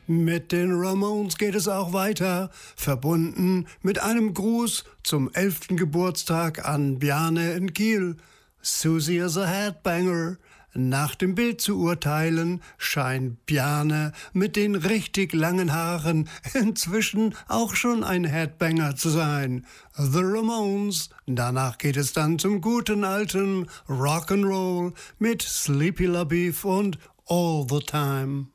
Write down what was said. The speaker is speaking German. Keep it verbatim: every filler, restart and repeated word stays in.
Mit den Ramones geht es auch weiter, verbunden mit einem Gruß zum elften Geburtstag an Bjarne in Kiel. Susie is a Headbanger. Nach dem Bild zu urteilen, scheint Bjarne mit den richtig langen Haaren inzwischen auch schon ein Headbanger zu sein. The Ramones. Danach geht es dann zum guten alten Rock'n'Roll mit Sleepy LaBeef und All the Time.